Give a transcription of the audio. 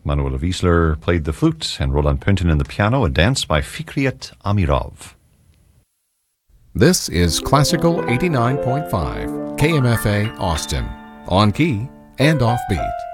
Manuela Wiesler played the flute and Roland Pünten in the piano, a dance by Fikriat Amirov. This is Classical 89.5, KMFA Austin, on key and offbeat.